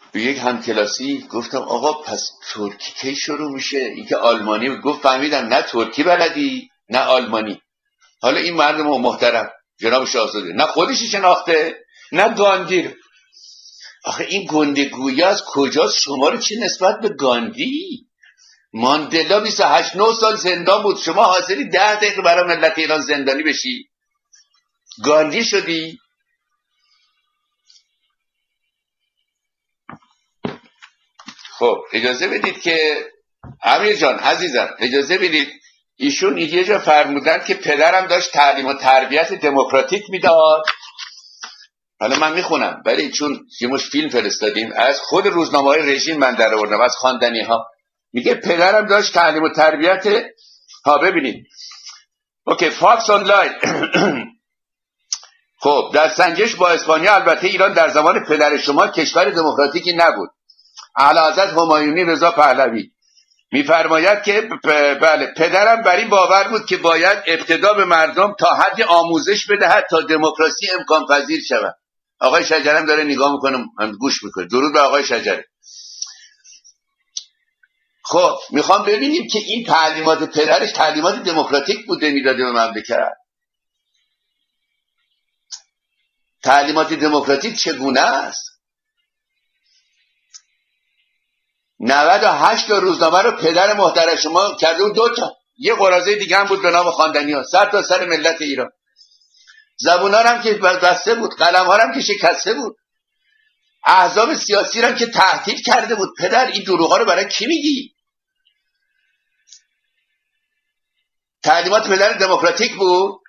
به یک همکلاسی گفتم آقا پس ترکی کی شروع میشه؟ این که آلمانی بود. گفت فهمیدم نه ترکی بلدی نه آلمانی. حالا این مردم محترم جناب شاهزاده نه خودش شناخته نه گاندی. آخه این گندگویی از کجاست؟ شما رو چه نسبت به گاندی؟ ماندلا 28-9 سال زندان بود، شما حاضری 10 دقیقه برای ملت ایران زندانی بشی؟ گاندی شدی؟ خب اجازه بدید که امیر جان عزیزم اجازه بدید، ایشون یه جا فرمودن که پدرم داشت تعلیم و تربیت دموکراتیک میداد. حالا من میخونم ولی چون یه مش فیلم فرستادیم از خود روزنامه‌های رژیم من در آوردم از خواندنی ها. میگه پدرم داشت تعلیم و تربیت ببینید اوکی فاکس آنلاین. خب در سنجش با اسپانیا البته ایران در زمان پدر شما کشور دموکراتیکی نبود. اعلیحضرت همایونی رضا پهلوی میفرماید که بله پدرم بر این باور بود که باید ابتدا به مردم تا حد آموزش بدهد تا دموکراسی امکان پذیر شود. آقای شجرم داره نگاه میکنه گوش میکنه. درود به آقای شجره. خب میخوام ببینیم که این تعلیمات پدرش تعلیمات دموکراتیک بوده میداده به مملکت. تعلیمات دموکراتیک چگونه است؟ 98 تا روزنامه رو پدر محترم شما کرده و 2 تا یه قراضه دیگه هم بود به نام خواندنی ها سر تا سر ملت ایران. زبون ها هم که بسته بود، قلم ها هم که شکسته بود، احزاب سیاسی هم که تهدید کرده بود. پدر این دروغ ها رو برای کی میگی؟ تعلیمات پدر دموکراتیک بود؟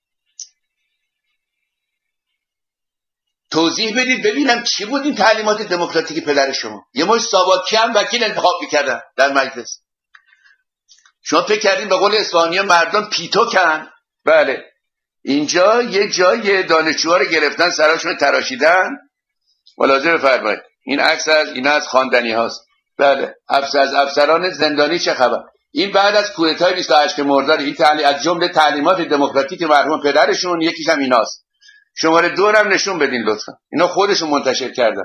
توضیح بدید ببینم چی بود این تعلیمات دموکراتیک پدر شما؟ یه مش ساواکی هم وکیل انتخاب میکردن در مجلس. شما فکر کردین به قول اصفهانی مردم پیتوکن؟ بله اینجا یه جای دانشجوها رو گرفتن سراشون تراشیدن. ملاحظه بفرمایید این عکس از خواندنی هاست. بله از افسران زندانی چه خبر؟ این بعد از کودتای 28 مرداد. این از جمله تعلیمات دموکراتیک مرحوم پدرشون یکیش هم ایناست. شماره 2 هم نشون بدین لطفا. اینا خودشون منتشر کردن.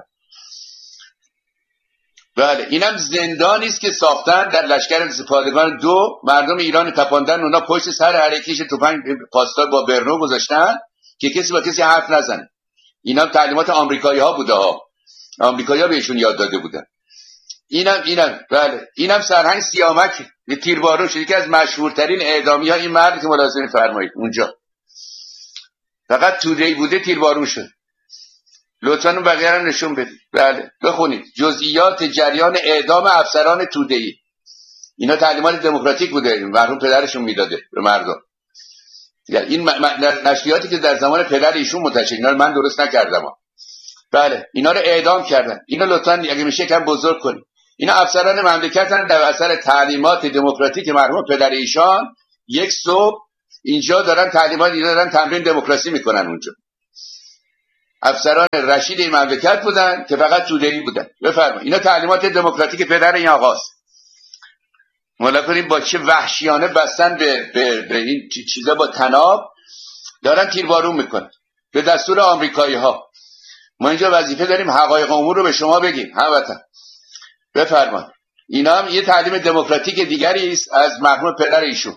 بله اینم زندانی است که ساختن در لشکر پادگان 2 مردم ایران تپاندن. اونا پشت سر هر یکیش تفنگ پاسدار با برنو گذاشتن که کسی با کسی حرف نزنه. اینم تعلیمات آمریکایی‌ها بوده ها. آمریکایی‌ها بهشون یاد داده بودن. اینم بله اینم سرهنگ سیامک یه تیربارون شد. یکی از مشهورترین اعدامی‌ها این مرد که ملاحظه فرمایید اونجا فقط توده‌ای بوده تیربارون شد. لطفاً اون بقیه رو نشون بدید. بله بخونید جزئیات جریان اعدام افسران توده‌ای. اینا تعلیمات دموکراتیک بوده مرحوم پدرشون میداده به مردم. یعنی این نشریاتی که در زمان پدر ایشون منتشر اینا رو من درست نکردم. بله اینا رو اعدام کردن. اینا لطفاً اگه میشه کم بزرگ کنید. اینا افسران مملکتن در اثر تعلیمات دموکراتیک مرحوم پدر ایشان. یک صبح اینجا دارن تعلیمات دارن تمرین دموکراسی میکنن اونجا. افسران رشید این مملکت بودن که فقط توده‌ای بودن. بفرمایید اینا تعلیمات دموکراتیک پدر این آقاست. مولا کنیم با چه وحشیانه بستن به این چیزا با تناب دارن تیربارون میکنن به دستور آمریکایی ها. ما اینجا وظیفه داریم حقایق امور رو به شما بگیم هموطن. بفرمایید اینا هم یه تعلیم دموکراتیک دیگری است از مرحوم پدر ایشون.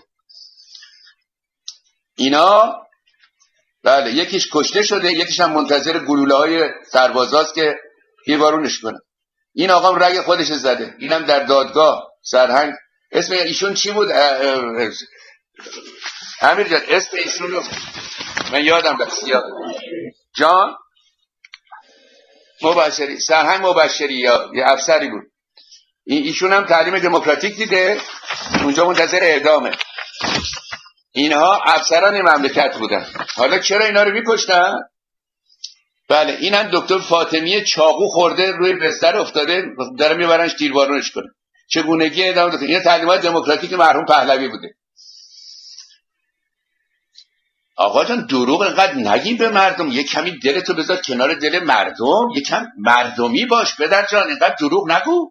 اینا بله یکیش کشته شده یکیش هم منتظر گلوله‌های سربازاست که تیربارونش کنن. این آقا رگ خودش زده. اینم در دادگاه سرهنگ. اسم ایشون چی بود؟ امیر جان اسم ایشون رو من یادم رفت. جان مبشری سرهنگ مبشری یا یه افسری بود. ایشون هم تعلیم دموکراتیک دیده اونجا منتظر اعدامه. اینها افسران مملکت بودن. حالا چرا اینا رو میکشتن؟ بله اینم دکتر فاطمی چاقو خورده روی بستر افتاده داره میبرنش تیربارونش کنه. چگونگی اعدام داده. این تعلیمات دموکراتیک مرحوم پهلوی بوده. آقا جان دروغ انقدر نگیم به مردم. یک کمی دلتو بذار کنار دل مردم. یک کم مردمی باش پدر جان. انقدر دروغ نگو.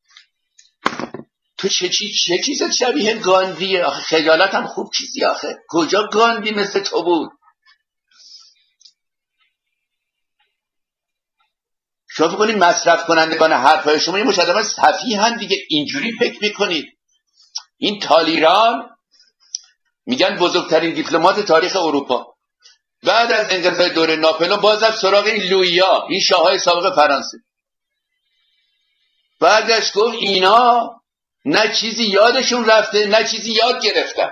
تو چه چیزت شبیه گاندیه؟ آخه خجالت هم خوب چیزی. آخه کجا گاندی مثل تو بود؟ شما فکر کنید مصرف کنندگان حرفای شما یه مش آدم سفیهن دیگه، اینجوری فکر میکنید. این تالیران میگن بزرگترین دیپلمات تاریخ اروپا، بعد از انقلاب دوره ناپلئون باز رفت سراغ این لوئیا، این شاههای سابق فرانسه. بعدش گفت اینا نه چیزی یادشون رفته نه چیزی یاد گرفتن.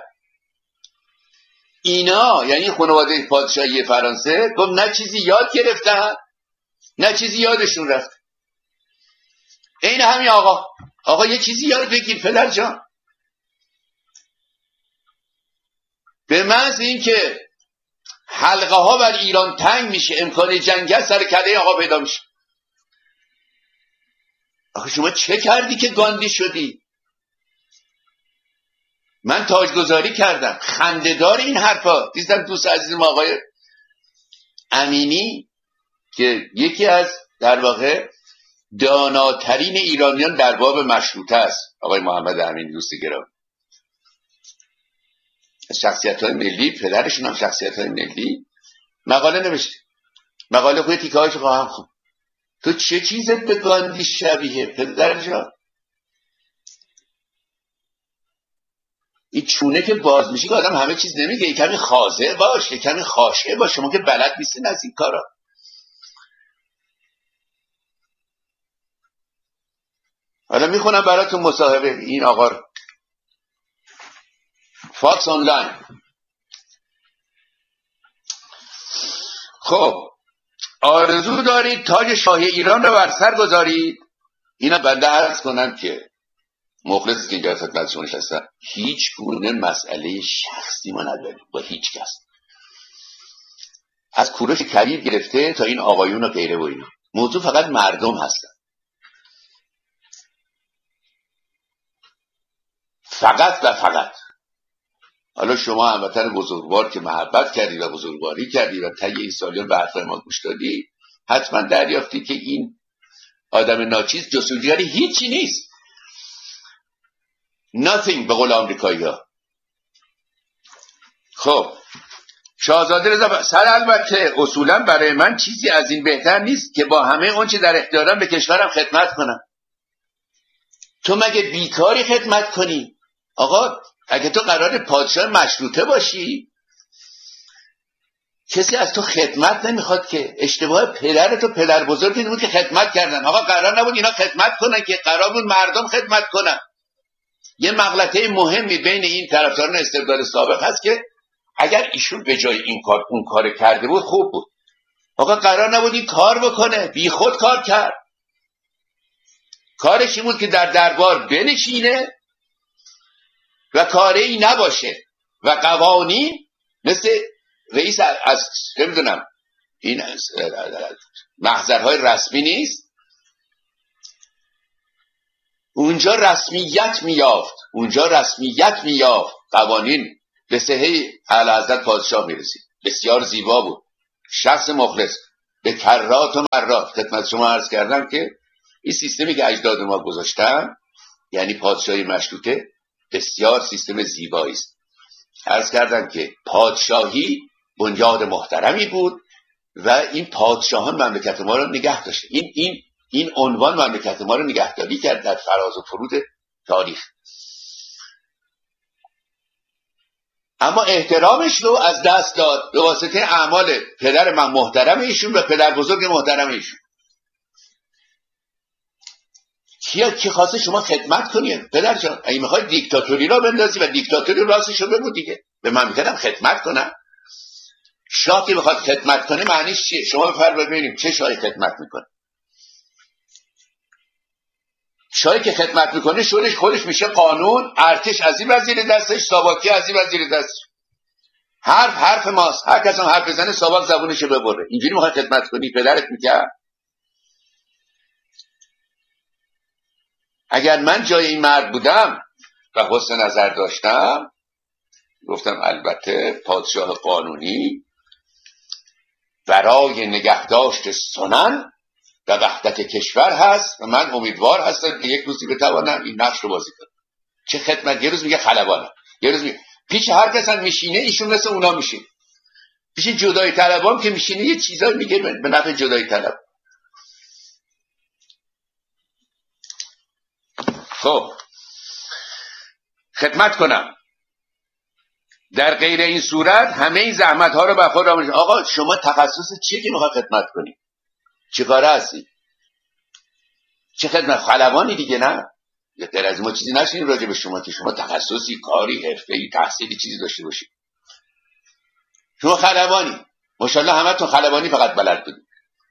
اینا یعنی خانواده پادشاهی فرانسه، گفت نه چیزی یاد گرفتن نه چیزی یادشون رفته. این همین آقا یه چیزی یاد بگیر پدر جان. به محض اینکه حلقه ها بر ایران تنگ میشه، امکان جنگ سر کله آقا پیدا میشه. آخه شما چه کردی که گاندی شدی؟ من تاجگذاری کردم. خنده‌دار این حرفا. دیدم دوست عزیزم آقای امینی که یکی از در واقع داناترین ایرانیان در باب مشروطه است، آقای محمد امینی دوست گرامی، شخصیت‌های ملی، پدرشون هم شخصیت‌های ملی، مقاله نوشته. مقاله خوی تیکه هایش خواهم خوب. تو چه چیزت به گاندی شبیه پدر جان؟ این چونه که باز میشه که آدم همه چیز نمیگه. یک کمی خاضع باش، یک کمی خاشع باش. شما که بلد نیستین از این کارا. حالا میخونم براتون مصاحبه این آقا رو. فاکس آنلاین. خب آرزو دارید تاج شاهی ایران رو بر سر گذارید؟ اینا بنده عرض کنم که مخلصی که اینجا خدمت شما نشستم، هیچ گونه مسئله شخصی ما نداریم با هیچ کس، از کوروش کبیر گرفته تا این آقایون و غیره و اینا. موضوع فقط مردم هستن، فقط و فقط. حالا شما هموطن بزرگوار که محبت کردی و بزرگواری کردی و طی این سالیان به حرف ما گوش دادی، حتما دریافتی که این آدم ناچیز جستجوگری هیچی نیست. nothing به قول آمریکایی ها. خب شاهزاده رضا سر البته اصولا برای من چیزی از این بهتر نیست که با همه اون چه در اختیارم به کشورم خدمت کنم. تو مگه بیکاری خدمت کنی؟ آقا اگه تو قرار پادشاه مشروطه باشی، کسی از تو خدمت نمیخواد که. اشتباه پدرت و پدر بزرگ این بود که خدمت کردن. آقا قرار نبود اینا خدمت کنن که، قرار بود مردم خدمت کنن. یه مغلطه مهمی بین این طرفداران استبداد سابق هست که اگر ایشون به جای این کار اون کار کرده بود خوب بود. آقا قرار نبود این کار بکنه، بی خود کار کرد. کارش این بود که در دربار بنشینه و کاری نباشه و قوانین مثل رئیس از نمیدونم این محضرهای رسمی نیست، اونجا رسمیت میافت، قوانین به صحه اعلیحضرت پادشاه میرسید. بسیار زیبا بود، شخص مخلص. به کرات و مرات خدمت شما عرض کردم که این سیستمی که اجداد ما گذاشتن، یعنی پادشاهی مشروطه، بسیار سیستم زیبایی است. عرض کردم که پادشاهی بنیاد محترمی بود و این پادشاهان مملکت ما رو نگه داشت. این عنوان مملکت ما رو نگهداری کرد در فراز و فرود تاریخ. اما احترامش رو از دست داد به واسطه اعمال پدر من محترم ایشون و پدر بزرگ محترم ایشون. کی خواسته شما خدمت کنید پدر جان؟ اگه میخوای دیکتاتوری را بندازی و دیکتاتوری راستشو بگو دیگه، به مملکتم خدمت کنم. شاه که بخواد خدمت کنه معنیش چیه؟ شما بفرمایید ببینیم چه شاهی خدمت میکنه. شاهی که خدمت میکنه شورش خودش میشه قانون، ارتش از این وزیر دستش، ساواکی از این وزیر دستش. حرف ماست، هر کس هم حرف بزنه ساواک زبونشو ببره. اینجوری میخواد خدمت کنی؟ پدرت میکرد؟ اگر من جای این مرد بودم و حسن نظر داشتم، گفتم البته پادشاه قانونی برای نگهداشت سنن و وحدت کشور هست و من امیدوار هستم که یک روزی بتوانم این نقش رو بازی کنم. چه خدمت؟ یه روز میگه خلبانم، یه روز میگه پیش هر کس هم میشینه ایشون مثل اونا میشین. پیش جدایی طلبام که میشینه یه چیزایی میگه به نفع جدایی طلب. خب خدمت کنم، در غیر این صورت همه این زحمت ها رو به خود را آقا شما تخصص چیه که میخوای خدمت کنی؟ چه کاره هستی؟ چه خدمت؟ خلبانی دیگه نه؟ یا غیر از ما چیزی نشینیم راجع به شما که شما تخصصی، کاری، حرفه‌ای، تحصیلی چیزی داشته باشید. شما خلبانی، ماشاءالله همتون خلبانی فقط بلد بودید.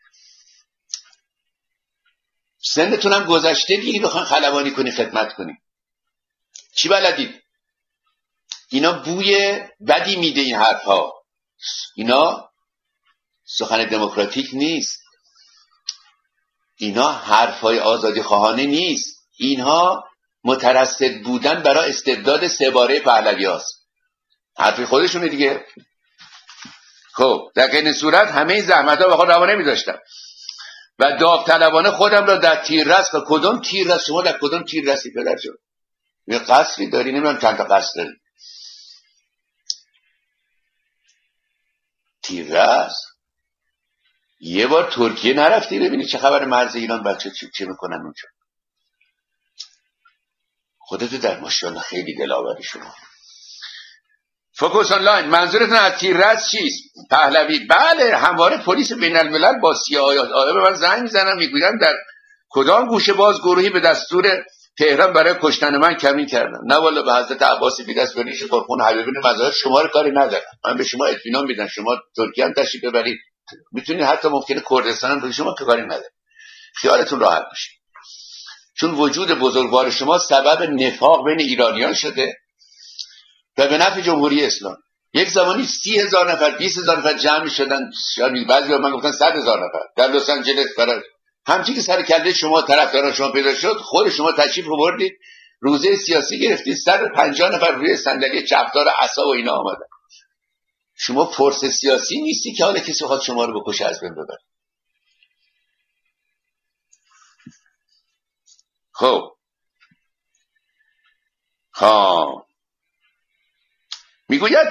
سنتون هم گذشته دیگه بخواین خلبانی کنی خدمت کنی. چی بلدید؟ اینا بوی بدی میده این حرفها. اینا سخن دموکراتیک نیست. اینا حرفهای آزادی خواهانه نیست. اینها مترصد بودن برای استبداد سه باره پهلوی هاست. حرفی خودشونه دیگه. خب در این صورت همه این زحمت ها به خود روا نمی‌داشتم و داوطلبانه خودم را در تیررس، و کدوم تیررس؟ شما در کدوم تیررسی پدر جان؟ یه قصری داری؟ نمیدونم چند تا قصر داری. تیررس؟ یه بار ترکیه نرفتی ببینی چه خبر مرز ایران بچه چه میکنن اونجا؟ خودتو در ماشاءالله خیلی دلاوری شما. فوکوس آنلاین، منظورتون از تیررس چیست؟ پهلوی؟ بله، همواره پلیس بین الملل با CIA به من زنگ میزنن میگویند در کدام گوشه باز گروهی به دستور تهران برای کشتن من کمین کردن. نه والا به حضرت عباس بی‌دست‌بریش پرخون حبیبین مظاهر شما رو کاری ندارم. من به شما اطمینان میدم شما ترکیه هم تشریف ببرید، میتونید حتی ممکنه کردستان هم به شما کاری نداره. خیالتون راحت باشه. چون وجود بزرگوار شما سبب نفاق بین ایرانیان شده و به نفع جمهوری اسلام. یک زمانی 30,000 نفر 20,000 نفر جمع شدن، شاید بعضی من گفتن 100,000 نفر در لس آنجلس برای همچین که سر کله شما طرفداران شما پیدا شد، خود شما تشریف آوردید روزه سیاسی گرفتید، 150 نفر روی صندلی چپدار عصا و اینا آمدن. شما فرس سیاسی نیستی که حالا کسی خواهد شما رو بکشه از بین ببره. خب میگوید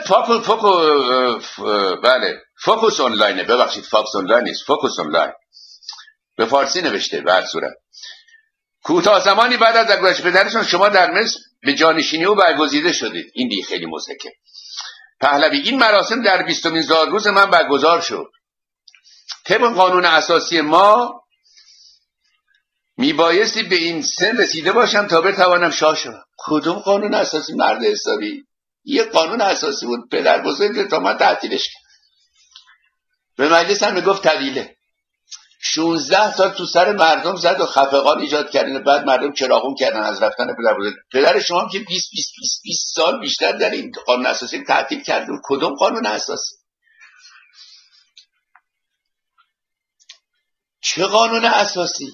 بله فوکوس آنلاینه، ببخشید فاکس آنلاین نیست، فوکوس آنلاین به فارسی نوشته. به هر صورت کوتاه زمانی بعد از درگذشت پدرشون شما در مصر به جانشینی او برگزیده شدید. این دیگه خیلی مضحکه. پهلوی، این مراسم در 20مین زادروز من برگزار شد. طبق قانون اساسی ما میبایستی به این سن رسیده باشم تا بتوانم شاه شدم. کدوم قانون اساسی مرد حسابی؟ یه قانون اساسی بود پدر بزرگ تا من تعطیلش کرد. به مجلس هم میگفت طویله. 16 سال تو سر مردم زد و خفقان ایجاد کردن، بعد مردم چراغون کردن از رفتن پدر بزرگ. پدر شما هم که 20 سال بیشتر در این قانون اساسی تعطیل کردن. کدوم قانون اساسی؟ چه قانون اساسی؟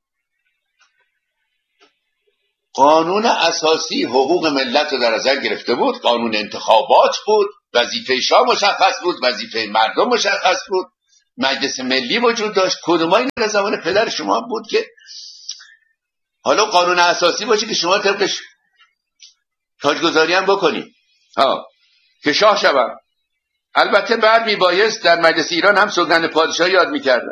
قانون اساسی حقوق ملت رو در نظر گرفته بود، قانون انتخابات بود، وظیفه شاه مشخص بود، وظیفه مردم مشخص بود، مجلس ملی وجود داشت. کدومایی در زمان پدر شما بود که حالا قانون اساسی باشه که شما طبقش تاجگذاری هم بکنی که شاه شوم؟ البته بعد میبایست در مجلس ایران هم سوگند پادشاه یاد میکردن.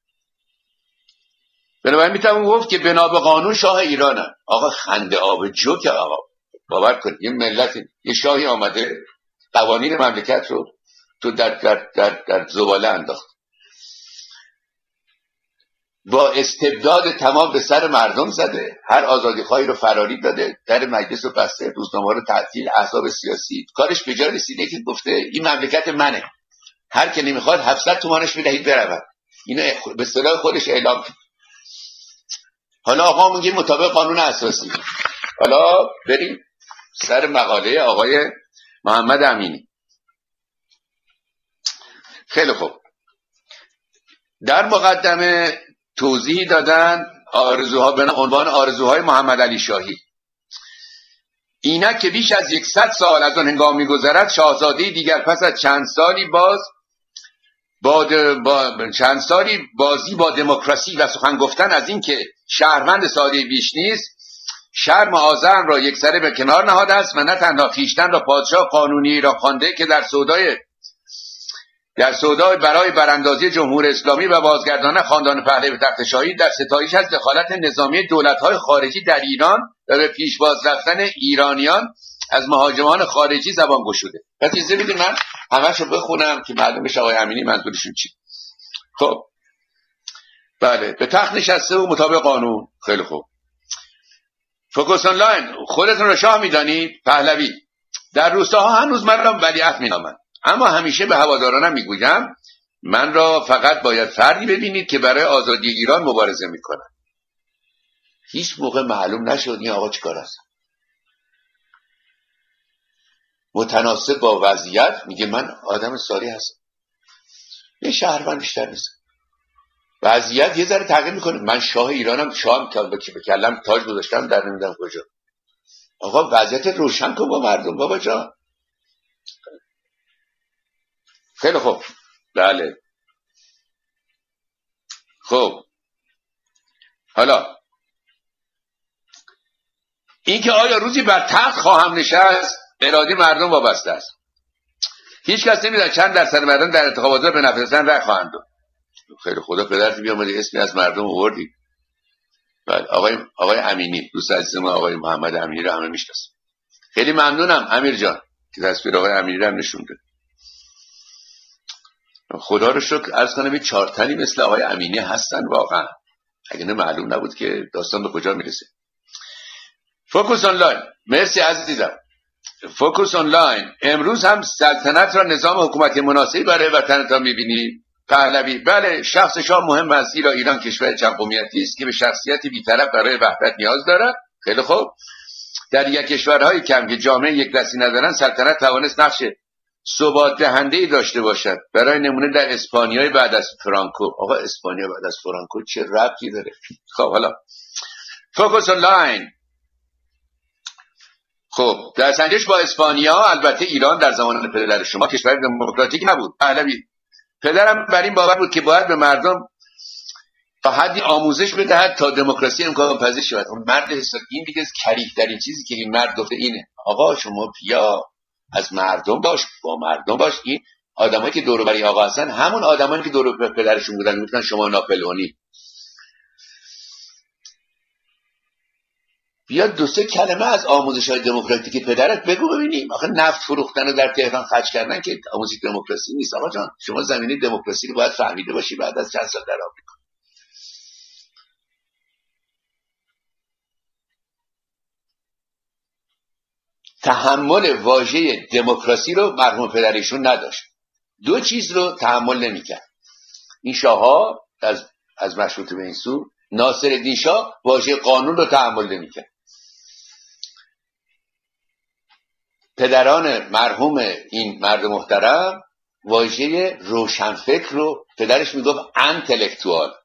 بنابراین میتونم گفت که بنا به قانون شاه ایرانم. آقا خنده آب جوک. آقا باور کنید یه ملت، یه شاهی آمده قوانین مملکت رو تو در زباله انداخت، با استبداد تمام به سر مردم زده، هر آزادی خواهی رو فراری داده، در مجلس رو بسته، روزنامه رو تعطیل، احزاب سیاسی. کارش به جا رسیده که گفته این مملکت منه، هر که نمیخواد 700 تومانش بدهید برود. اینو به اصطلاح خودش اعلام کرد. حالا آقا میگه مطابق قانون اساسی. حالا بریم سر مقاله آقای محمد امینی. خیلی خوب، در مقدمه توضیح دادن آرزوها به عنوان آرزوهای محمد علی شاهی. اینک که بیش از 100 سال از آن هنگام می‌گذرد، شاهزاده دیگر پس از چند سالی بازی با دموکراسی و سخن گفتن از این که شهروند ساده بیش نیست، شرم آذرم را یکسره به کنار نهاده است و نه تنها خویشتن را پادشاه قانونی را خوانده که در سودای در سودای برای براندازی جمهوری اسلامی و بازگرداندن خاندان پهلوی به تخت شاهی در ستایش از دخالت نظامی دولت‌های خارجی در ایران و به پیشواز رفتن ایرانیان از مهاجمان خارجی زبان گشوده. پس اجازه بدید من همه‌شو بخونم که معلوم بشه آقای امینی منظورشون چی. خب بله، به تخت نشسته و مطابق قانون. خیلی خوب. فوکوس آنلاین، خودتون رو شاه میدانید؟ پهلوی: در روستاها هنوز من را ولیعهد مینامند، اما همیشه به هوادارانم میگویم من را فقط باید فردی ببینید که برای آزادی ایران مبارزه میکنه. هیچ موقع معلوم نشد این آقا چیکار است. متناسب با وضعیت میگه من آدم ساری هستم، یه شهروند بیشتر نیست. وضعیت یه ذره تغییر میکنه، من شاه ایرانم، شاه به کلم تاج گذاشتم در نمیدونم کجا. آقا وضعیت روشن کن با مردم بابا جان. خیلی خوب. بله خب، حالا اینکه آیا روزی بر تخت خواهم نشست اراده مردم وابسته است. هیچ کس نمیدونه چند درصد مردم در انتخابات به نفرستن رای خواهند داد. خیلی خدا پدرت بیامده اسمی از مردم آوردی. بله آقای امینی، دوست عزیز ما آقای محمد امینی رو همه میشناسن. خیلی ممنونم امیر جان که تصویر آقای امینی رو هم نشون داد. خدا رو شکر عرض کنم 4 تنی مثل آقای امینی هستن واقعا، اگه نه معلوم نبود که داستان به کجا میرسه. فوکوس آنلاین، مرسی عزیزم. فوکوس آنلاین، امروز هم سلطنت را نظام حکومتی مناسبی برای وطنتان میبینی؟ پهلوی: بله، شخص شاه مهم است، زیرا ایران کشور چند قومیتی است که به شخصیتی بی‌طرف برای وحدت نیاز دارد. خیلی خوب. در یک کشورهای کم که جامعه یک دستی ندارند سلطنت توانست نقش ثبات دهنده‌ای داشته باشد. برای نمونه در اسپانیا بعد از فرانکو. آقا اسپانیا بعد از فرانکو چه ربطی داره؟ خب حالا فوکوس آنلاین. خب در سنجش با اسپانیا، البته ایران در زمان پدر شما کشور دموکراتیک نبود. پهلوی: پدرم بر این باور بود که باید به مردم تا حدی آموزش بدهد تا دموکراسی امکان پذیر شود. اون مرد حسابی، این دیگه کریه در این چیزی که این مرد گفته اینه. آقا شما بیا از مردم باش، با مردم باش. این آدمایی که دور و بر آقا هستن همون آدمایی که دور و بر پدرشون بودن، میگفتن شما ناپلئونی. بیا 2-3 کلمه از آموزش‌های دموکراتیک پدرت بگو ببینیم. آخه نفت فروختن و در تهران خرج کردن که آموزش دموکراسی نیست. آقا جان شما زمینه دموکراسی رو باید فهمیده باشی بعد از چند سال در آمریکا. تحمل واژه دموکراسی رو مرحوم پدرشون نداشت. 2 چیز رو تحمل نمی‌کرد. این شاه‌ها از مشروطه به این سو، ناصرالدین شاه واژه قانون رو تحمل نمی‌کرد. پدران مرحوم این مرد محترم واژه روشنفکر رو، پدرش میگفت انتلکتوال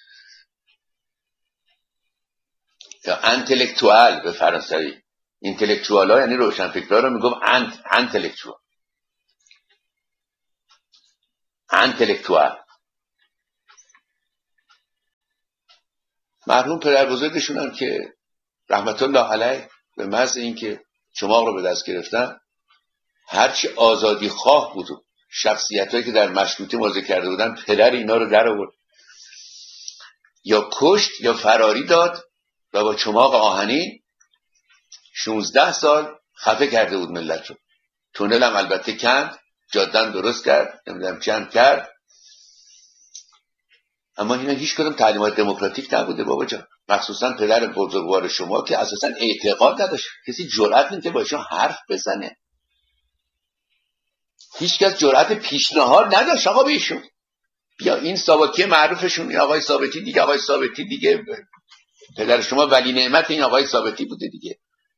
یا انتلکتوال به فرانسوی. اینتלקچوال ها یعنی روشنفکرها رو میگفت انتلکتوال. مرحوم پدر بزرگشون هم که رحمت الله علیه به محض اینکه چماق رو به دست گرفتن، هرچی آزادی خواه بود و شخصیتایی که در مشروطه مبارزه کرده بودن، پدر اینا رو در آورد، یا کشت یا فراری داد و با چماق آهنین 16 سال خفه کرده بود ملت رو. تونل هم البته کند، جاده‌ام درست کرد، نمیدونم چند کرد، اما اینا هیچ کدوم تعلیمات دموکراتیک نبوده بابا جان. مخصوصا پدر بزرگوار شما که اساسا اعتقاد نداشت، کسی جرئت نمی‌کنه با ایشون حرف بزنه. هیچ کس جرأت پیشنهاد نداشت آقا به ایشون. بیا این ساواکی معروفشون، این آقای ثابتی دیگه، آقای ثابتی دیگه پدر شما ولی نعمت این آقای ثابتی بوده دیگه.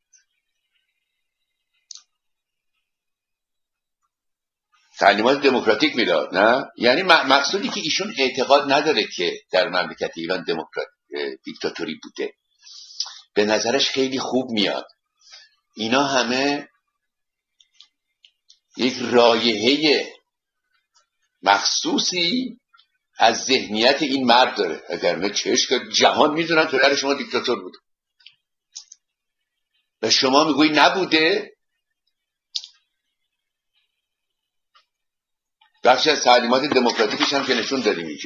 تعلیمات دموکراتیک میداد، نه؟ یعنی مقصودی که ایشون اعتقاد نداره که در مملکت ایران دیکتاتوری بوده. به نظرش خیلی خوب میاد. اینا همه یک رایحه مخصوصی از ذهنیت این مرد داره. اگر نه چشم جهان میدونن پدر شما دیکتاتور بود و شما میگویی نبوده. بخشی از تعلیمات دموکراتیکش هم که نشون دادیم اینجا،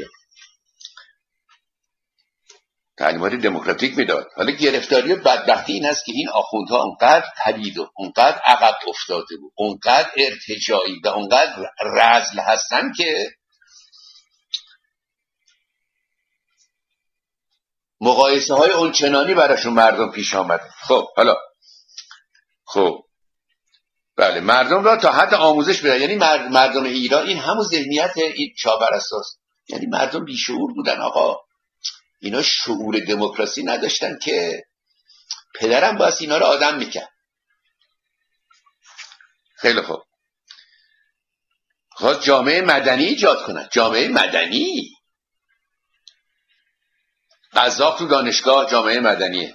تعلیمات دموکراتیک میداد. حالا گرفتاری و بدبختی این است که این آخوندها اونقدر پلید و اونقدر عقب افتاده بود، اونقدر ارتجاعی و اونقدر رذل هستن که مقایسه های اونچنانی براشون مردم پیش آمده. خب حالا خب بله، مردم را تا حد آموزش بده. یعنی مردم ایران این همون ذهنیت این چابرستاست، یعنی مردم بیشعور بودن آقا، اینا شعور دموکراسی نداشتن که پدرم باید اینا رو آدم میکرد. خیلی خوب، خواست جامعه مدنی ایجاد کنن. جامعه مدنی، قزاق تو دانشگاه جامعه مدنیه.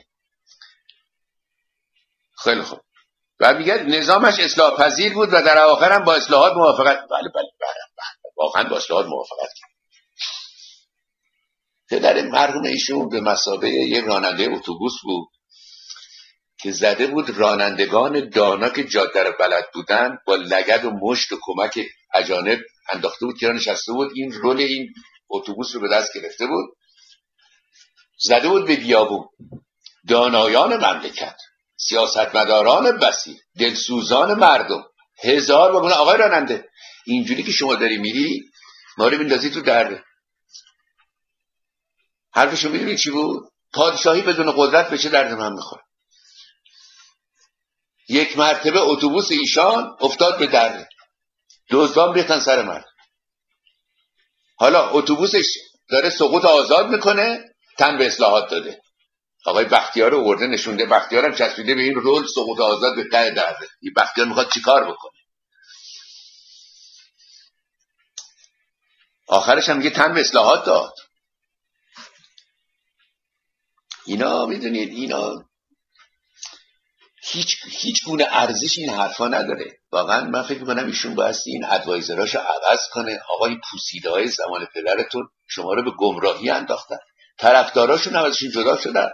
خیلی خوب، و میگه نظامش اصلاح پذیر بود و در آخر هم با اصلاحات موافقت. بله واقعا با اصلاحات موافقت کرد. پدر مرحوم ایشون به مثابه یک راننده اتوبوس بود که زده بود رانندگان دانا که جاده رو بلد بودن با لگد و مشت و کمک اجانب انداخته بود که نشسته بود، این رول این اتوبوس رو به دست گرفته بود، زده بود به بیابون. دانایان مملکت، سیاستمداران بسیط، دلسوزان مردم، هزار بگونه آقای راننده اینجوری که شما داری میری ما رو میندازی تو درده. حرفشو میدونی چی بود؟ پادشاهی بدون قدرت به چه درد من میخوره. یک مرتبه اتوبوس ایشان افتاد به درده، دزدان ریختن سر مرد. حالا اتوبوسش داره سقوط آزاد میکنه، تن به اصلاحات داده. آقای بختیار رو ورده نشونده، بختیار هم چسبیده به این رول سقوط آزاد به ته درده. این بختیار میخواد چیکار بکنه؟ آخرش هم میگه تن به اصلاحات داد. اینا میدونید اینا هیچ گونه ارزش این حرفا نداره. واقعا من فکر میکنم ایشون بایستی این ادوایزراشو عوض کنه. آقای پوسیده های زمان پدرتون شما رو به گمراهی انداختن، طرفداراشون ازشون جدا شدن.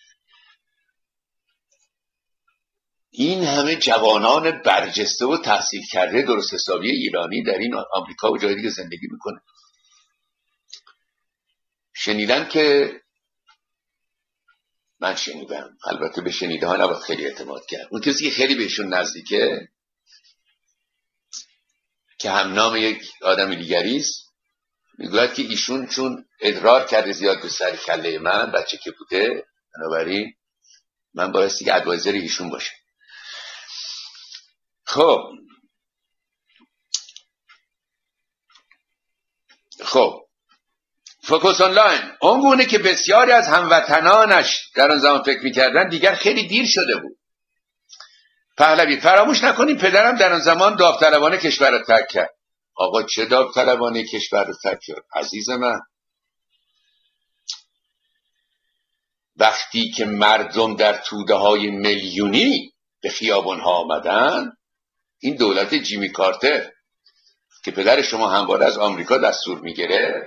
این همه جوانان برجسته و تحصیل کرده درست حسابی ایرانی در این آمریکا و جای دیگه زندگی میکنه. شنیدن که من شنیدم، البته به شنیده ها نباید خیلی اعتماد کرد. اون کسی که خیلی بهشون نزدیکه که هم نام یک آدم دیگریست میگوید که ایشون چون ادرار کرده زیاد به سر کله من بچه که بوده، بنابراین من بایستی که ادوایزر ایشون باشه. خب فوکوس آنلاین اون گونه که بسیاری از هموطنانش در آن زمان فکر میکردن دیگر خیلی دیر شده بود. پهلوی فراموش نکنیم پدرم در آن زمان داوطلبانه کشور را ترک کرد. آقا چه داوطلبانه کشور را ترک کرد عزیز من؟ وقتی که مردم در توده های میلیونی به خیابان ها آمدن، این دولت جیمی کارتر که پدر شما همواره از آمریکا دستور میگیره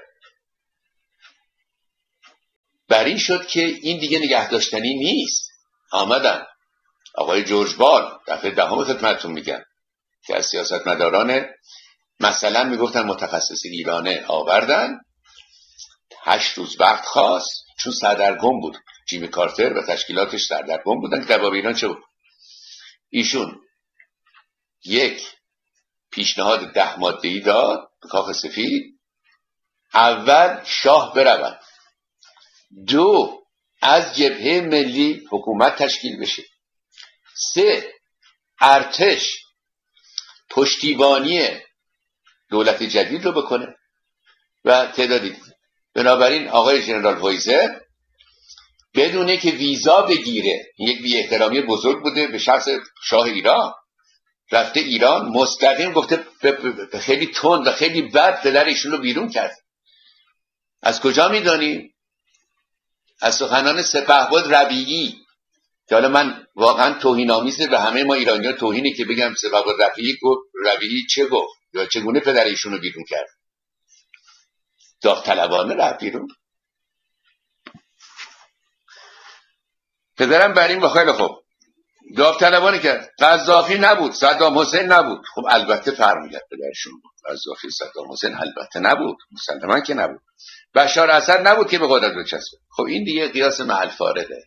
بر این شد که این دیگه نگه داشتنی نیست. آمدن آقای جورج بال دفعه دهم خدمتتون میگم که از سیاستمداران مثلا میگفتن متخصص ایرانه آوردن، 8 روز وقت خواست چون سردرگم بود جیمی کارتر و تشکیلاتش سردرگم بودن که در باب ایران چه بود. ایشون یک پیشنهاد 10 ماده‌ای داد به کاخ سفید. اول شاه برود، 2 از جبهه ملی حکومت تشکیل بشه، 3 ارتش پشتیبانی دولت جدید رو بکنه و تعدادی. بنابراین آقای ژنرال وایزر بدونه که ویزا بگیره، یک بی احترامی بزرگ بوده به شخص شاه ایران، رفته ایران مستقیم گفته خیلی تند و خیلی بد پدر ایشون رو بیرون کرد. از کجا میدانی؟ از سخنان سپهبد ربیعی که حالا من واقعا توهین‌آمیزه به همه ما ایرانیان توهینی که بگم سپهبد ربیعی گفت. ربیعی چه گفت یا چگونه پدر ایشون رو بیرون کرد؟ داوطلبانه رفت بیرون. پدرم بر این خیلی خوب داوطلبانه کرد. قذافی نبود، صدام حسین نبود. خب البته فرمیدد پدرشون بود. قذافی صدام حسین البته نبود، مسلما که نبود. بشار اسد نبود که به قدرت بچسبه. خب این دیگه قیاس محل فارغه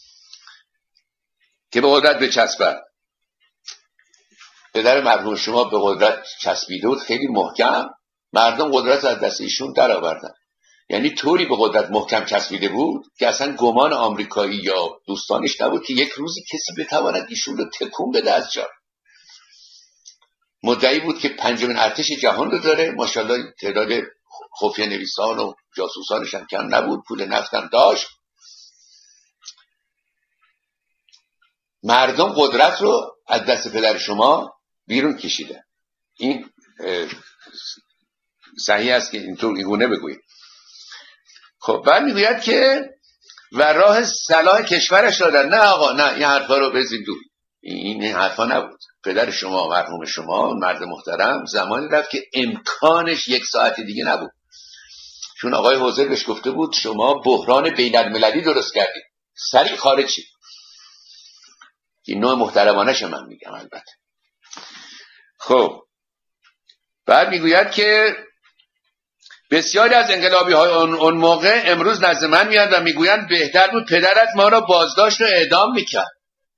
که به قدرت بچسبه. پدر مرحوم شما به قدرت چسبیده بود خیلی محکم، مردم قدرت از دست ایشون در آوردن. یعنی طوری به قدرت محکم چسبیده بود که اصلا گمان آمریکایی یا دوستانش نبود که یک روزی کسی بتواند ایشون رو تکون بده از جا. مدعی بود که پنجمین ارتش جهان رو داره، ماشاءالله تعداد خفیه نویسان و جاسوسانش هم کم نبود، پول نفتم داشت. مردم قدرت رو از دست پدر شما بیرون کشیده. این صحیح است که اینطور اینگونه بگویید. خب بعد میگوید که و راه صلاح کشورش دادن. نه آقا، نه، این حرفا رو بزید دور. این حرفا نبود. پدر شما، مرحوم شما، مرد محترم، زمانی رفت که امکانش یک ساعت دیگه نبود، چون آقای حوزر بهش گفته بود شما بحران بین المللی درست کردید، سریع خارج شید. این نوع محترمانش من میگم البته. خب بعد میگوید که بسیاری از انقلابی های اون موقع امروز نزد من میاد و میگویند بهتر بود پدرت ما را بازداشت و اعدام میکرد.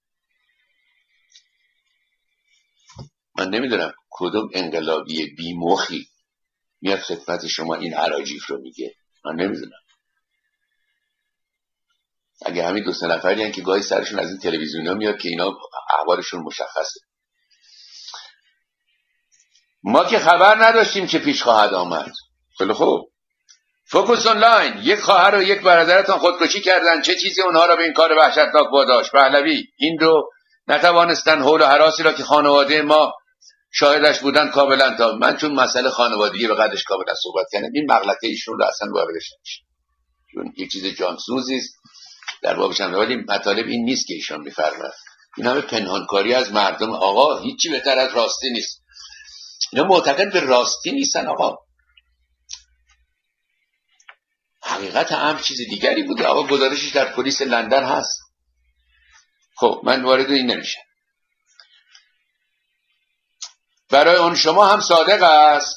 من نمیدونم کدوم انقلابی بیمخی میاد خدمت شما این اراجیف رو میگه. من نمیدونم. اگه همین دو سه نفری هستن که گاهی سرشون از این تلویزیون‌ها میاد که اینا احوالشون مشخصه. ما که خبر نداشتیم چه پیش خواهد آمد. خیلی خوب. فوکوس آنلاین، یک خواهر و یک برادرتان خودکشی کردن، چه چیزی اونها را به این کار وحشتناک واداشت؟ پهلوی این رو نتوانستن حول و هراسی را که خانواده ما شاهدش بودن کاملا تا من چون مسئله خانوادگی به قدرش کاملا صحبت کردم، این مغلطه ایشون رو اصلا واردش نمیشه، چون یک چیز جانسوزی است در بابش هم. ولی مطالب این نیست که ایشون میفرماید. این همه پنهانکاری از مردم. آقا هیچی بهتر از راستی نیست. اینا معتقد به راستی نیستن آقا. حقیقت هم چیز دیگری بوده. آقا گزارشش در پلیس لندن هست. خب من وارد این نمیشه. برای اون شما هم صادق است.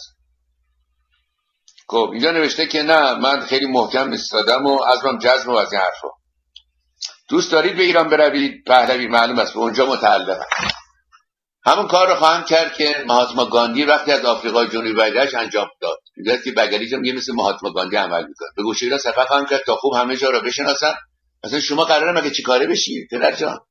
خب اینجا نوشته که نه من خیلی محکم ایستادم و عزمم جزم و از این حرفا. دوست دارید به ایران بروید؟ پهلوی معلوم است به اونجا متعلقم. همون کار رو خواهم کرد که مهاتما گاندی وقتی از آفریقای جنوبی برگشت انجام داد. میگه که بگلیش هم مثل مهاتما گاندی عمل میکنه. به گوشه ایران سفر خواهم کرد تا خوب همه جا رو بشناسن. مثلا شما قراره مگه چیکاره بشی پدر جان؟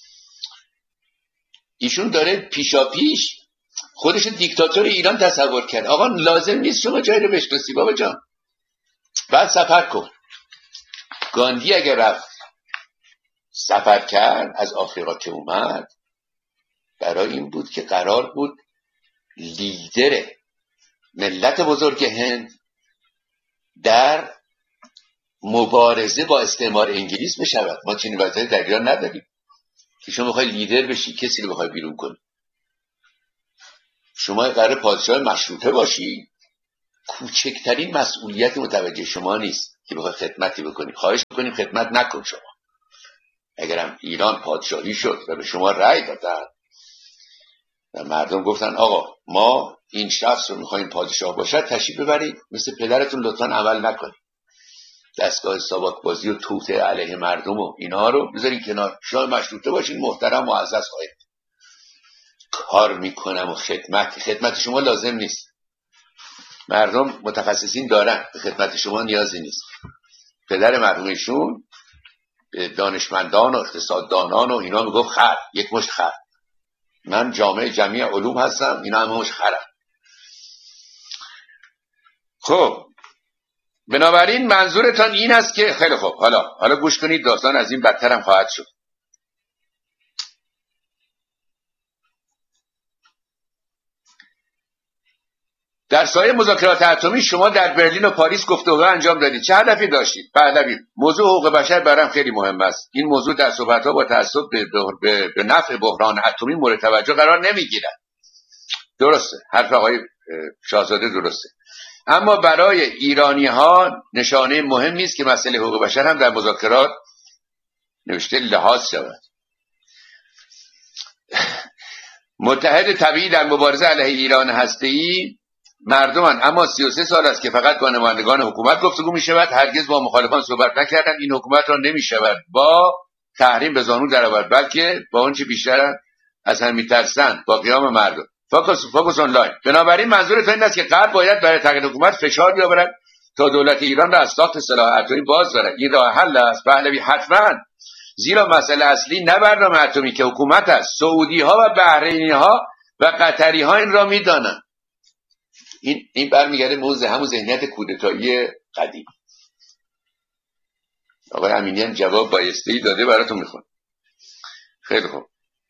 ایشون داره پیشاپیش خودش دیکتاتور ایران تصور کرد. آقا لازم نیست شما جایی رو بشناسی بابا جان. بعد سفر کن. گاندی اگر رفت سفر کرد از آفریقا که اومد، برای این بود که قرار بود لیدر ملت بزرگ هند در مبارزه با استعمار انگلیس بشود. ما چنین وضعیتی در ایران نداریم که شما بخوای لیدر بشی کسی رو بخوای بیرون کنی. شما قرار پادشاه مشروطه باشی، کوچکترین مسئولیت متوجه شما نیست که بخوای خدمتی بکنی. خواهش میکنیم خدمت نکن. شما اگرم ایران پادشاهی شد و به شما رأی دادن و مردم گفتن آقا ما این شخص رو میخوایم پادشاه باشد، تشریف ببرید، مثل پدرتون لطفاً عمل نکنید. دستگاه ساواک بازی و توطئه علیه مردم و اینا رو بذارین کنار. شاه مشروطه باشین، محترم معزز خواهید کار میکنم و خدمت شما لازم نیست. مردم متخصصین دارن، به خدمت شما نیازی نیست. پدر مرحومشون به دانشمندان و اقتصاددانان و اینا میگفت خر، یک مشت خر. من جامعه جمعی علوم هستم، اینا همه مشت خرم. خب بنابراین منظورتان این است که خیلی خوب، حالا گوش کنید، داستان از این بدتر هم خواهد شد. در سایه مذاکرات اتمی شما در برلین و پاریس گفتگو انجام دادید. چه هدفی داشتید؟ پهلوی: موضوع حقوق بشر برام خیلی مهم است. این موضوع در صحبت‌ها با تعصب به نفع بحران اتمی مورد توجه قرار نمیگیرد. درسته، حرف آقای شاهزاده درسته. اما برای ایرانی‌ها نشانه مهم نیست که مسئله حقوق بشر هم در مذاکرات نوشته لحاظ شود. متحد طبیعی در مبارزه علیه ایران هسته‌ای مردمان، اما 33 سال است که فقط با نمایندگان حکومت گفتگو می شود، هرگز با مخالفان صحبت نکردند. این حکومت را نمی شود با تحریم به زانو درآورد، بلکه با اون چه بیشتر از هم میترسند، با قیام مردم. فوکس آنلاین. بنابراین منظور تو این است که غرب باید برای تغییر حکومت فشار بیاورد تا دولت ایران را از ساخت سلاح اتمی باز دارد. این راه حل است پهلوی، حتما، زیرا مسئله اصلی نه برنامه اتمی که حکومت است. سعودی ها و بحرینی ها و قطری ها این را میدانند. این برمیگرده موضوع همون ذهنیت کودتایی قدیم. آقای امینی هم جواب بایسته‌ای داده، براتون میخونم. خیلی خوب.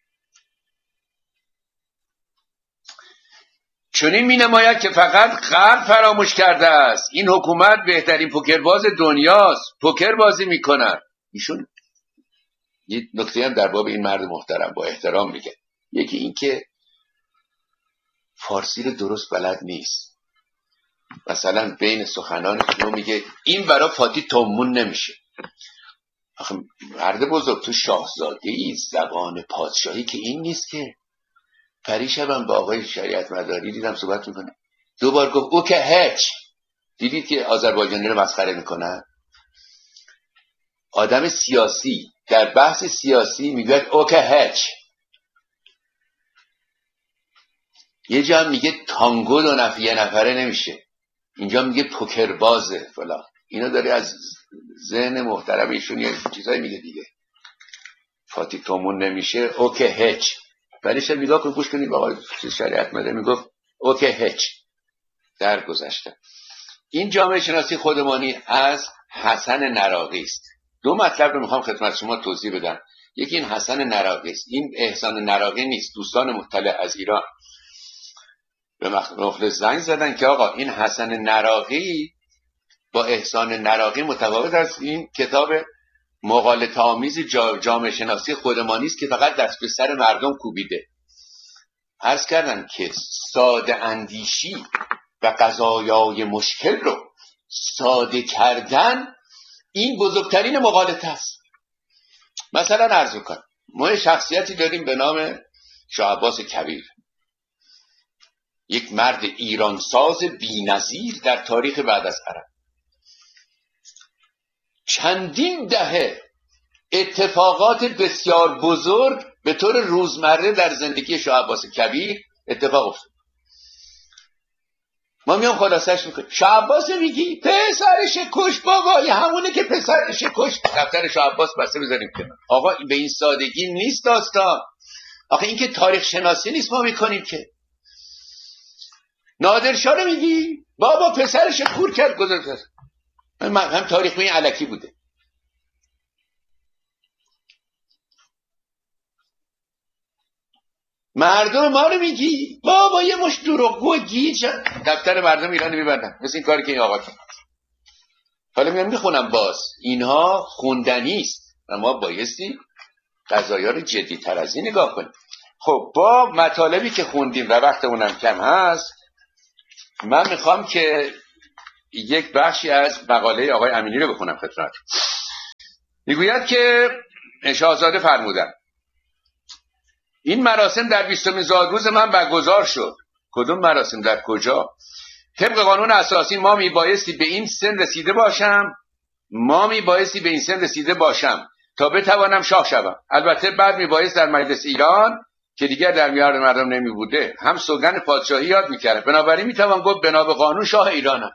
چنین می‌نماید که فقط غرب فراموش کرده است این حکومت بهترین پوکرباز دنیاست، پوکر بازی میکنن. ایشون یه نکته هم در باب این مرد محترم با احترام میگه، یکی این که فارسی رو درست بلد نیست. مثلا بین سخنان شما میگه این برای فاتی تومون نمیشه. آخه مرد بزرگ، تو شاهزاده‌ای، زبان پادشاهی که این نیست که. پریشبم با آقای شریعت مداری دیدم صحبت میکنه، دوبار گفت او که هیچ. دیدید که آذربایجانی رو مسخره میکنن؟ آدم سیاسی در بحث سیاسی میگه او که هیچ. یه جا میگه تانگو یه نفره نمیشه، اینجا میگه پوکر بازه فلان. اینا داره از ذهن محترم ایشون یه چیزایی میگه دیگه. فاتی تومون نمیشه، او که هیچ. ولی شب نگاه کن، گوش کنید آقای شریعت مداری میگفت او که هیچ. در گذشته این جامعه شناسی خودمانی از حسن نراقی است. دو مطلب رو میخوام خدمت شما توضیح بدم. یکی این حسن نراقی است، این احسان نراقی نیست. دوستان مطلع از ایران به مخلص زنگ زدن که آقا این حسن نراقی با احسان نراقی متفاوت است. این کتاب مغالطه آمیز جامعه شناسی خودمانی است که فقط دست به سر مردم کوبیده. عرض کردم که ساده اندیشی و قضایای مشکل رو ساده کردن این بزرگترین مغالطه است. مثلا عرض کنم، ما شخصیتی داریم به نام شاه عباس کبیر، یک مرد ایرانساز بی‌نظیر در تاریخ بعد از عرب. چندین دهه اتفاقات بسیار بزرگ به طور روزمره در زندگی شاه عباس کبیر اتفاق افتاد. ما میام خلاصش میکنیم. شاه عباس میگی پسرش کش، بابا یه همونه که پسرش کش. دفتر شاه عباس بسته بذاریم کنار. آقا به این سادگی نیست داستان. آخه این که تاریخ شناسی نیست ما میکنیم که. نادرشاه رو میگی بابا پسرش کور کرد گذاشت. هم تاریخ این علکی بوده. مردم ما رو میگی بابا یه مش دروغگو گیج. دفتر مردم ایران میبندن مثل این کاری که این آقا کرد. حالا میام میخونم باز اینها خوندنی است و ما بایستی قضایا رو جدی تر از این نگاه کنیم. خب با مطالبی که خوندیم و وقتمونم کم هست، من میخوام که یک بخشی از مقاله آقای امینی رو بخونم خدمت. میگوید که شاهزاده فرمودن این مراسم در 20مین زادروز من برگزار شد. کدوم مراسم؟ در کجا؟ طبق قانون اساسی ما میبایستی به این سن رسیده باشم تا بتوانم شاه شوم. البته بعد میبایست در مجلس ایران که دیگر در میان مردم نمی بوده هم سوگند پادشاهی یاد میکردم. بنابراین میتوان گفت بنا به قانون شاه ایرانم.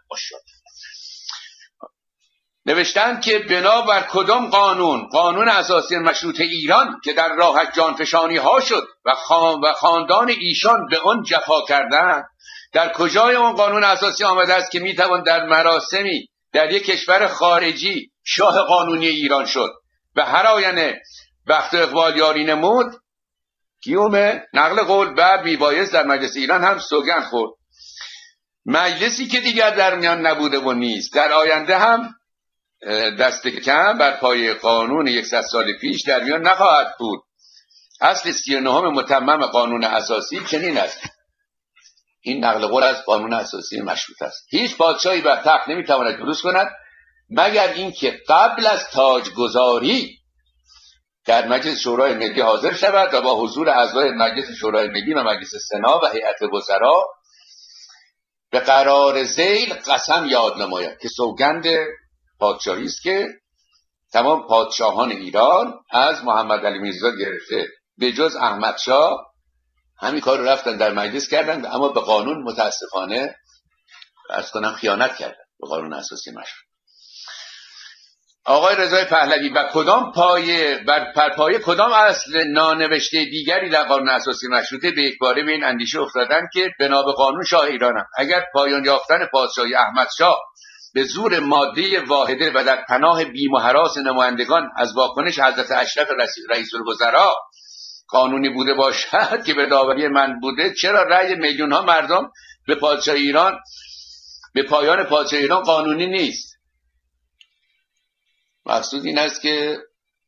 نوشتن که بنابر کدام قانون؟ قانون اساسی مشروطه ایران که در راهش جانفشانی ها شد و خاندان ایشان به آن جفا کردن. در کجای اون قانون اساسی آمده است که میتوان در مراسمی در یک کشور خارجی شاه قانونی ایران شد و هر آینه وقت اقبال یاری نمود گیوم نقل قول بعد میبایست در مجلس ایران هم سوگند خورد. مجلسی که دیگر در میان نبوده و نیست در آینده هم دست کم بر پای قانون 100 سال پیش در میان نخواهد بود. اصل 39 متمم قانون اساسی چنین است. این نقل قول از قانون اساسی مشروط است. هیچ پادشاهی بر تخت نمیتواند جلوس کند مگر اینکه قبل از تاجگذاری در مجلس شورای ملی حاضر شود و با حضور اعضای مجلس شورای ملی و مجلس سنا و هیئت وزرا به قرار ذیل قسم یاد نماید که سوگند پادشاهی است که تمام پادشاهان ایران از محمد علی میرزا گرفته به جز احمد شاه همین کار رو رفتن در مجلس کردن، اما به قانون متاسفانه عرض کنم خیانت کردن، به قانون اساسی مشروع. آقای رضای پهلوی و کدام پایه بر پایه کدام اصل نانوشته دیگری در قانون اساسی مشروطه به یک باره به این اندیشه افتادن که بنا به قانون شاه ایرانم اگر پایان یافتن پادشاهی احمد شاه به زور ماده واحده و در پناه بیم و هراس نمایندگان از واکنش حضرت اشرف رئیس الوزراء قانونی بوده باشد که به داوری من بوده، چرا رأی میلیون ها مردم به پادشاهی ایران، به پایان پادشاهی ایران قانونی نیست؟ مقصود این است که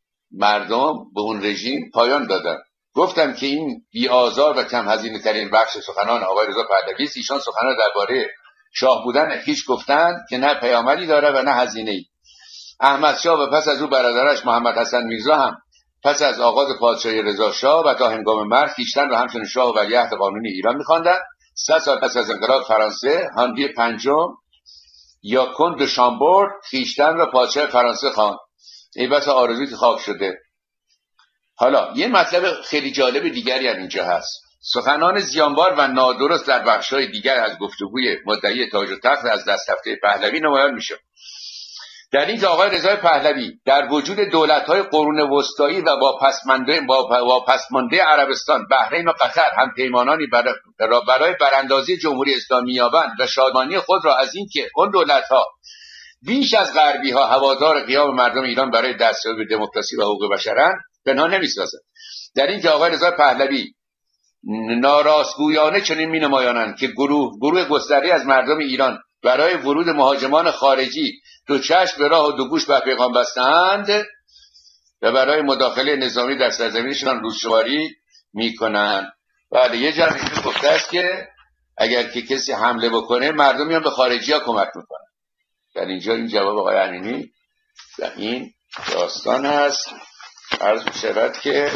مردم به اون رژیم پایان دادن. گفتم که این بی‌آزار و کم هزینه ترین بخش سخنان آقای رضا پهلوی است. ایشان سخنان درباره شاه بودن هیچ گفتن که نه پیامدی داره و نه هزینه‌ای. احمد شاه و پس از او برادرش محمد حسن میرزا هم پس از آغاز پادشاهی رضا شاه و تا هنگام مرگ خویشتن را همچون شاه و ولیعهد قانونی ایران می‌خواندند. 3 سال پس از انقلاب فرانسه هانری پنجم یا کند شامبورد خویشتن را پادشاه فرانسه خواند. ای بس آرزویی که خاک شده. حالا یه مطلب خیلی جالب دیگری هم اینجا هست. سخنان زیانبار و نادرست در بخش‌های دیگر از گفتگوی مدعی تاج و تخت از دست رفته پهلوی نمایان میشه. در این که آقای رضای پهلوی در وجود دولت‌های قرون وسطایی و واپسمانده عربستان، بحرین و قطر هم پیمانانی برای براندازی جمهوری اسلامی یابند و شادمانی خود را از این که اون دولت‌ها بیش از غربی‌ها هوادار قیام مردم ایران برای دستیابی به دموکراسی و حقوق بشرند پنهان نمی‌سازد. در این که آقای رضا پهلوی ناراستگویانه چنین می‌نمایانند که گروه گسترده از مردم ایران برای ورود مهاجمان خارجی دو چشم به راه و دو گوش به پیغام بستند و برای مداخله نظامی در سرزمینشان روزشماری میکنند. بله، یه جمعی گفته است که اگر که کسی حمله بکنه مردم میان به خارجی ها کمک میکنن. در اینجا این جواب آقای امینی در این داستان هست. عرض می‌شود که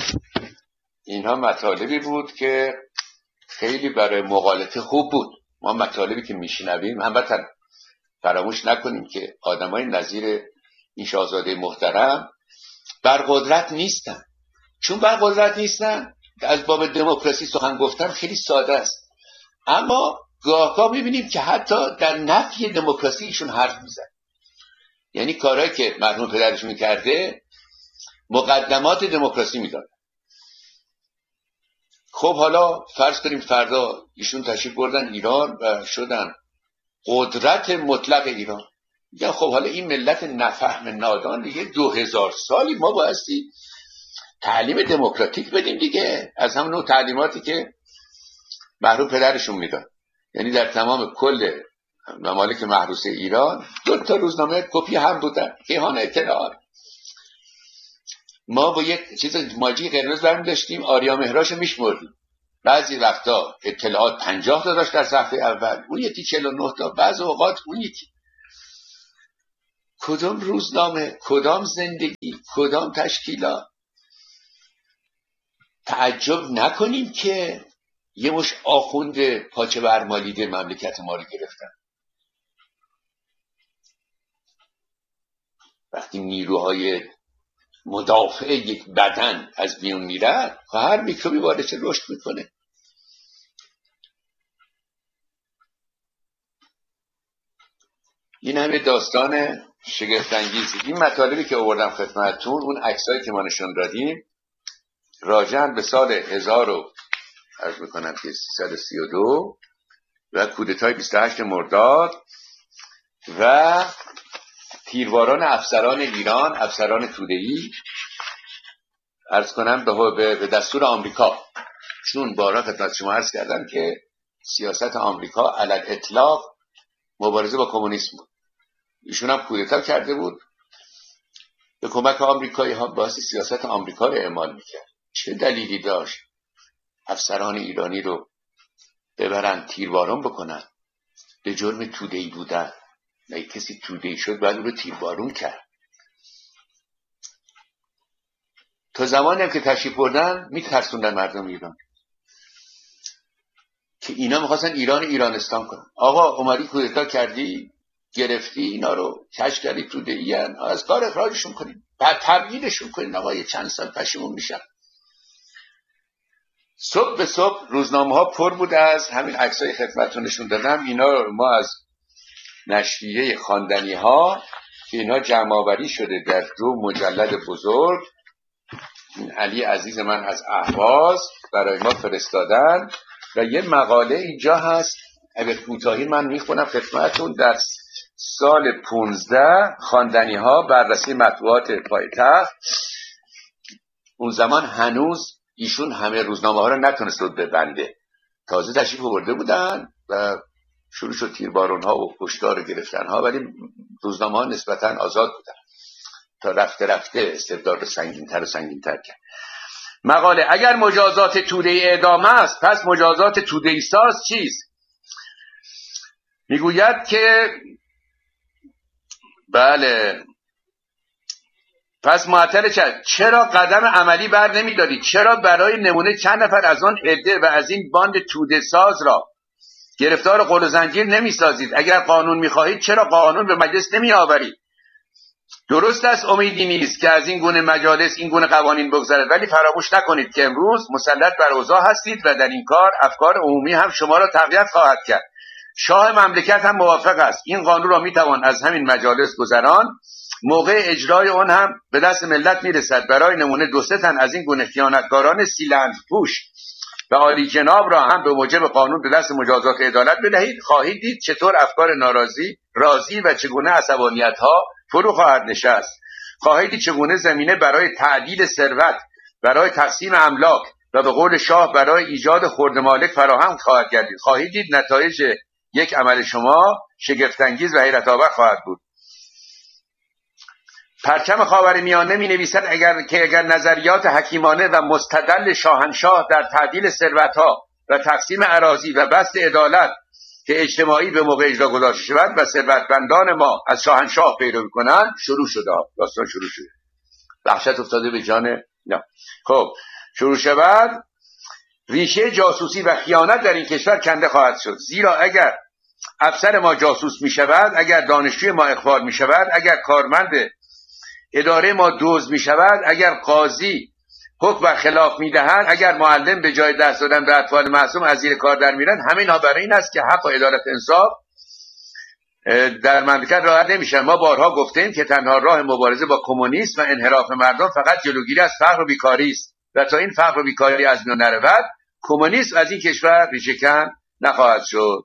اینها مطالبی بود که خیلی برای مغالطه خوب بود. ما مطالبی که میشنویم البته فراموش نکنیم که آدمای نظیر این شاهزاده محترم بر قدرت نیستن. چون بر قدرت نیستن از باب دموکراسی سخن گفتن خیلی ساده است، اما گاهگاه میبینیم که حتی در نفی دموکراسی ایشون حرف میزن. یعنی کارهایی که مرحوم پدرش میکرده مقدمات دموکراسی میداد. خب حالا فرض کنیم فردا ایشون تشریف بردن ایران و شدن قدرت مطلق ایران. میگن خب حالا این ملت نفهم نادان دیگه 2000 سالی ما بایستی تعلیم دموکراتیک بدیم دیگه، از همون نوع تعلیماتی که مرحوم پدرشون میداد. یعنی در تمام کل ممالک محروسه ایران 2 تا روزنامه کپی هم بودن، کیهان اطلاعات. ما با یک چیز ماجی قرمز برمی داشتیم، آریا مهراش میشمردیم. بعضی وقتا اطلاعات 50 تا داشت در صفحه اول، اون یکی 49 تا، بعض اوقات اون یکی. کدام روزنامه، کدام زندگی، کدام تشکیلات؟ تعجب نکنیم که یه مش آخوند پاچه برمالیده مملکت ما رو گرفتن. وقتی نیروهای مدافع یک بدن از میون میره، هر میکروبی وارد رشد میکنه. این همه داستان شگفت انگیزی. این مطالبی که آوردم خدمتتون، اون عکسایی که ما نشون دادیم راجعاً به سال 1332 و کودتای 28 مرداد و تیرباران افسران ایران، افسران توده‌ای، عرض کنم به دستور آمریکا. چون بارها خدمت شما عرض کردم که سیاست آمریکا علی اطلاق مبارزه با کمونیسم بود. ایشون هم کودتا کرده بود، به کمک آمریکایی ها باعث سیاست آمریکا رو اعمال میکرد. چه دلیلی داشت افسران ایرانی رو ببرن تیرباران بکنن به جرم توده‌ای بودن؟ نه، کسی توده‌ای شد بعد او رو تیربارون کرد. تا زمانی هم که تشریف بردن میترسوندن مردم ایران که اینا میخواستن ایرانستان کنن. آقا اومدی کودتا کردی، گرفتی اینا رو، کش کردی تو دیگن، از کار اخراجشون کنین، بعد تبعیدشون کنین. آقا یه چند سال پشیمون میشن. صبح به صبح روزنامه ها پر بود از همین عکسای خدمتتون نشون دادم. اینا رو ما از نشریه خواندنی ها که اینا جمع آوری شده در 2 مجلد بزرگ، علی عزیز من از اهواز برای ما فرستادن و یه مقاله اینجا هست. اگر کوتاهی من میخونم خدمتتون. در سال 15 خواندنی ها بررسی مطبوعات پایتخت، اون زمان هنوز ایشون همه روزنامه ها رو نتونست رو ببنده، تازه تشریف آورده بودن و شروع شد تیربارون ها و کشتار گرفتن ها، ولی روزنامه ها نسبتا آزاد بودن تا رفته رفته استبداد رو سنگین‌تر و سنگین‌تر کرد. مقاله: اگر مجازات توده‌ای اعدام است، پس مجازات توده‌ای ساز چیست؟ میگوید که بله، پس معطل چرا قدم عملی بر نمی‌دارید؟ چرا برای نمونه چند نفر از آن عده و از این باند توده ساز را گرفتار قل و زنجیر نمی‌سازید؟ اگر قانون می‌خواهید چرا قانون به مجلس نمی‌آورید؟ درست است امیدی نیست که از این گونه مجالس این گونه قوانین بگذرد، ولی فراموش نکنید که امروز مسلط بر اوضاع هستید و در این کار افکار عمومی هم شما را تقویت خواهد کرد. شاه مملکت هم موافق است. این قانون را میتوان از همین مجالس گذران، موقع اجرای آن هم به دست ملت میرسد. برای نمونه 2-3 تن از این گونه خیانتکاران سیلند پوش و عالی جناب را هم به موجب قانون به دست مجازات عدالت بدهید. خواهید دید چطور افکار ناراضی راضی و چگونه عصبانیت ها فرو خواهد نشست. خواهید دید چگونه زمینه برای تعدیل ثروت، برای تقسیم املاک و به قول شاه برای ایجاد خرد مالک فراهم خواهد گردید. خواهید دید نتایج یک عمل شما شگفت‌انگیز و حیرت آور خواهد بود. پرچم خاورمیانه می نویسد اگر نظریات حکیمانه و مستدل شاهنشاه در تعدیل ثروت‌ها و تقسیم اراضی و بسط عدالت که اجتماعی به موقع اجرا گذاشته شود و ثروتمندان ما از شاهنشاه پیروی کنند، شروع شده. داستان شروع شده. وحشت افتاده به جان نه. خب شروع شود، ریشه جاسوسی و خیانت در این کشور کنده خواهد شد. زیرا اگر افسر ما جاسوس می شود، اگر دانشجوی ما اخبار می شود، اگر کارمند اداره ما دزد می شود، اگر قاضی حکم بر خلاف می دهد، اگر معلم به جای دست دادن به اطفال معصوم از زیر کار در میرن، همین ها برای این است که حق و عدالت انصاف در مملکت رعایت نمیشن. ما بارها گفتیم که تنها راه مبارزه با کمونیسم و انحراف مردم فقط جلوگیری از فقر و بیکاری است و تا این فقر و بیکاری از میان نرود، کمونیسم از این کشور ریشه‌کن نخواهد شد.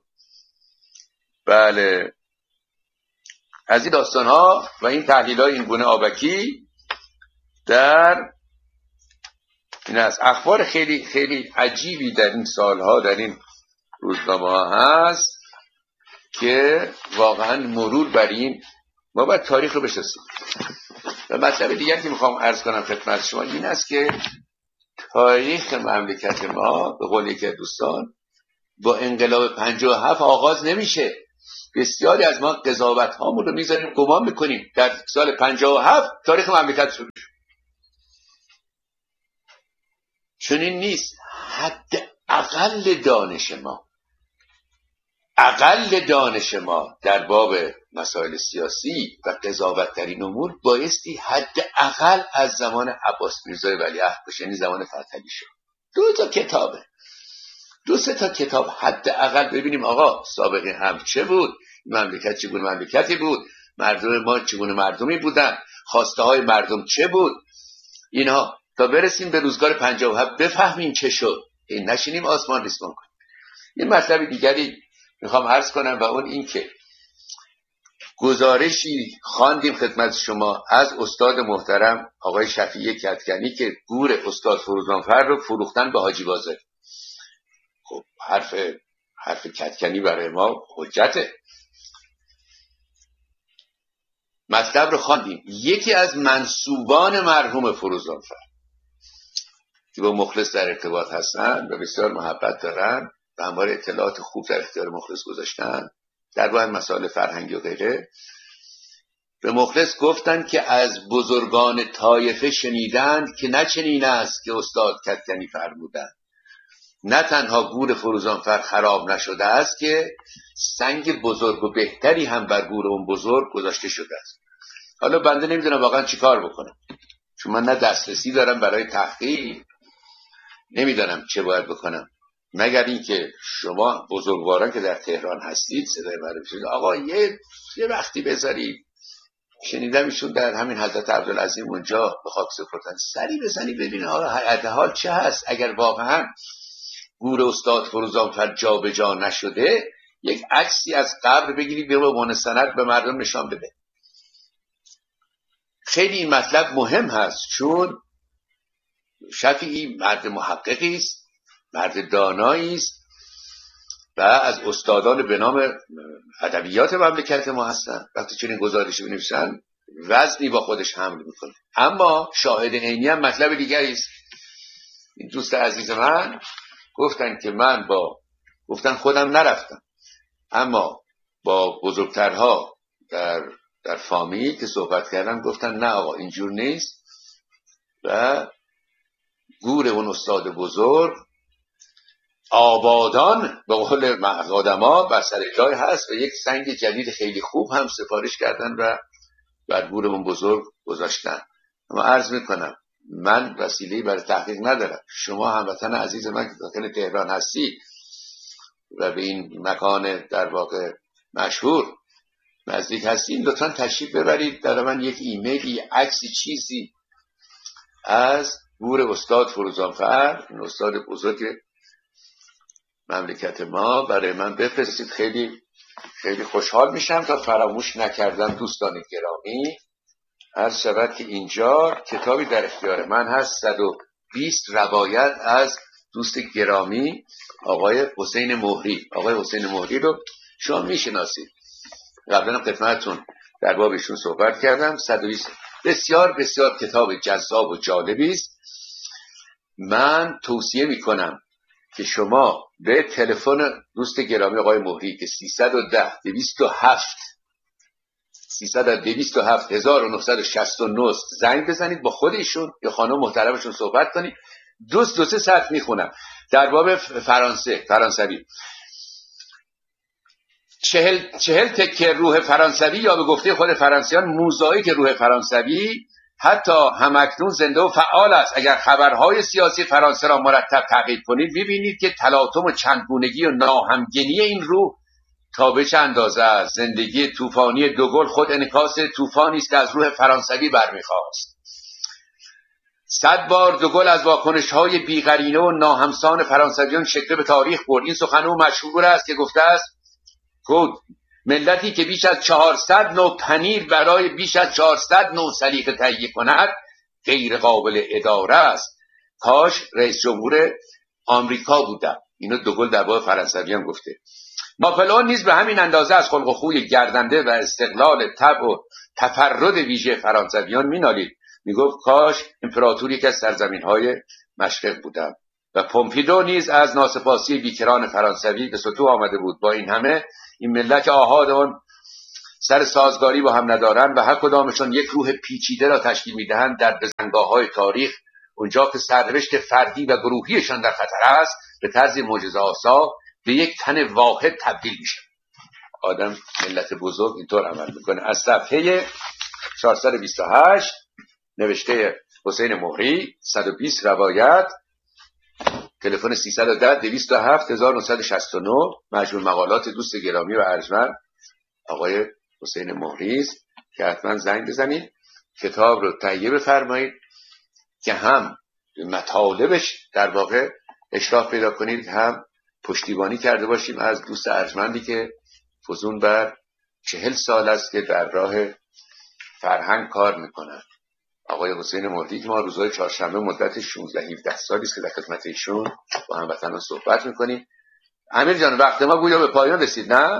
بله، از این داستان‌ها و این تحلیل‌های این گونه آبکی در این است. اخبار خیلی خیلی عجیبی در این سالها در این روزنامه‌ها هست که واقعا مرور بر این ما باید تاریخ رو بشناسیم. و مطلب دیگری که میخوام عرض کنم خدمت شما این است که تاریخ مملکت ما به قول یکی از دوستان با انقلاب 57 آغاز نمیشه. بسیاری از ما قضاوت هامون رو میذاریم، گمان میکنیم در سال 57 تاریخ مملکت شروع شد. چنین نیست. حد اقل دانش ما در باب مسائل سیاسی و قضاوت در این امور بایستی حداقل از زمان عباس میرزا ولیعهد باشه، یعنی زمان فتحعلی شاه. 2-3 تا کتاب حداقل ببینیم آقا سابقه هم چه بود، مملکت چگونه مملکتی بود، مردم ما چگونه مردمی بودن، خواسته های مردم چه بود، اینها تا برسیم به روزگار 57 بفهمیم چه شد. این نشینیم آسمان ریسمان کنیم. این مطلب دیگری میخوام عرض کنم و اون این که گزارشی خواندیم خدمت شما از استاد محترم آقای شفیعی کدکنی که گور استاد فروزانفر رو فروختن به حاجی بازر. خب حرف کدکنی برای ما حجته. مطلب رو خواندیم. یکی از منسوبان مرحوم فروزانفر که با مخلص در ارتباط هستن و بسیار محبت دارن و همواره اطلاعات خوب در اختیار مخلص گذاشتن در باره مسائل فرهنگی و غیره، به مخلص گفتند که از بزرگان طایفه شنیدند که نه چنین است که استاد کدکنی فرمودند. نه تنها گور فروزانفر خراب نشده است که سنگ بزرگ و بهتری هم بر گور اون بزرگ گذاشته شده است. حالا بنده نمیدونم واقعا چی کار بکنم، چون من نه دسترسی دارم برای تحقیق، نمیدونم چه باید بکنم، مگر اینکه شما بزرگواران که در تهران هستید صدای من بشید آقا یه وقتی بذارید. شنیدم ایشون در همین حضرت عبدالعظیم اونجا به خاک سپردن، سری بزنی ببین آقا حال چه هست. اگر واقعا گور استاد فروزانفر جا به جا نشده، یک عکسی از قبر بگیرید به عنوان سند به مردم نشان بده. خیلی این مطلب مهم هست، چون شفیعی مرد محققی است، مرد دانایی است و از استادان به نام ادبیات مملکت ما هستن. وقتی چنین گزارشی بنویسن وزنی با خودش حمل میکنه. اما شاهد عینی هم مطلب دیگری است. این دوست عزیز من گفتن که من گفتن خودم نرفتم، اما با بزرگترها در فامیل که صحبت کردم گفتن نه آقا اینجور نیست و گور اون استاد بزرگ آبادان به قول آدما بر سر جای هست و یک سنگ جدید خیلی خوب هم سفارش کردن و بر گور اون بزرگ گذاشتن. اما عرض میکنم من وسیله‌ای برای تحقیق ندارم. شما هموطن عزیز من که داخل تهران هستی و به این مکان در واقع مشهور نزدیک هستین، لطفا تشریف ببرید. در من یک ایمیلی، عکسی، چیزی از گور استاد فروزانفر، این استاد بزرگ مملکت ما، برای من بفرستید. خیلی خیلی خوشحال میشم. تا فراموش نکردم دوستان گرامی، عرض شود که اینجا کتابی در اختیار من هست، 120 روایت از دوست گرامی آقای حسین مهری. آقای حسین مهری رو شما میشناسید، قبلا خدمتتون در بابشون صحبت کردم. 120 بسیار بسیار کتاب جذاب و جالبی است. من توصیه میکنم که شما به تلفن دوست گرامی آقای مهری که 310 1969 زنگ بزنید، با خود ایشون یا خانم محترمشون صحبت کنید. دو سه ساعت میخونم در باب فرانسوی. 40 تکه روح فرانسوی، یا به گفته خود فرانسیان موزاییک روح فرانسوی، حتی همکنون زنده و فعال است. اگر خبرهای سیاسی فرانسه را مرتب تعقیب کنید می‌بینید که تلاطم و چندگونگی و ناهمگنی این روح تا به چه اندازه است. زندگی طوفانی دوگل خود انعکاس طوفانی است که از روح فرانسوی برمیخواست. 100 بار دوگل از واکنش‌های بی‌قرینه و ناهمسان فرانسویان شکل به تاریخ برد. این سخن او مشهور است که گفته است ملتی که بیش از 400 نوع پنیر برای بیش از 400 نوع سلیقه تهیه کند غیر قابل اداره است. کاش رئیس جمهور آمریکا بودم. اینو دوگل در باب فرانسویان گفته. ناپلئون نیز به همین اندازه از خلق و خوی گردنده و استقلال طبع و تفرد ویژه فرانسویان مینالید. میگفت کاش امپراتوری که از سرزمین‌های مشرق بودم. و پومپیدو نیز از ناسپاسی بیکران فرانسوی به سطوح آمده بود. با این همه این ملت آحاد آن سر سازگاری با هم ندارند و هر کدامشون یک روح پیچیده را تشکیل میدهند. در بزنگاه‌های تاریخ اونجا که سرنوشت فردی و گروهیشان در خطر است، به طرز معجزه‌آسا به یک تن واحد تبدیل میشه. آدم ملت بزرگ اینطور عمل میکنه. از صفحه 428 نوشته حسین مهری، 120 روایت، تلفن 310-207-1969، مجموع مقالات دوست گرامی و ارجمند آقای حسین مهری است که حتما زنگ بزنید، کتاب رو تهیه بفرمایید که هم مطالبش در واقع اشراف پیدا کنید، هم پشتیبانی کرده باشیم از دوست ارجمندی که فزون بر 40 سال است که در راه فرهنگ کار میکنن. آقای حسین مهری که ما روزهای چهارشنبه مدت 16-17 سالی است که در خدمت ایشون با هموطنان صحبت میکنیم. امیر جان وقت ما گویا به پایان رسید، نه؟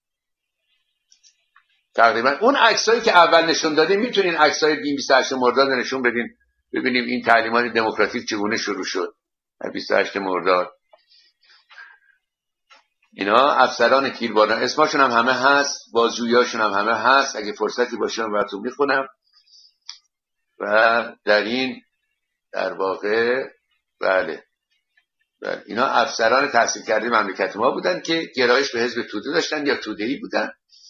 تقریبا اون عکسایی که اول نشون دادیم میتونین عکسای 28 مرداد نشون بدین ببینیم این تعلیمات دموکراتیک چگونه شروع شد. 28 مرداد اینا افسران تیرباران، اسمشون هم همه هست، بازجوییاشون هم همه هست، اگه فرصتی باشه من براتون میخونم. و در این در واقع بله اینا افسران تحصیل کرده مملکت ما بودن که گرایش به حزب توده داشتن یا توده‌ای بودن.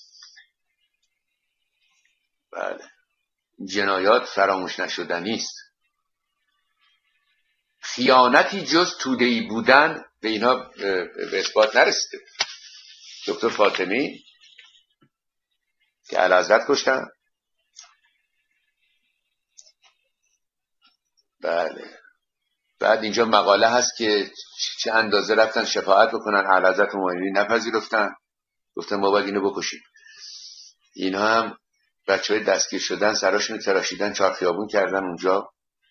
بله جنایات فراموش نشدنی است. خیانتی جز توده‌ای بودن به اینا به اثبات نرسیده. دکتر فاطمی که اعلیحضرت کشتن. بله بعد اینجا مقاله هست که چه اندازه رفتن شفاعت بکنن، اعلیحضرت همایونی نپذیرفتن، گفتن ما باید اینو بکشیم. اینا هم بچهای دستگیر شدن سراشون تراشیدن، چارخیابون کردن اونجا.